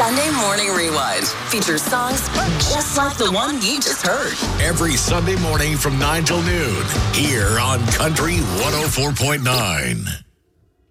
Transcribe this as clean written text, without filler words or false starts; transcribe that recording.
Sunday Morning Rewind features songs just like the one you just heard. Every Sunday morning from 9 till noon here on Country 104.9.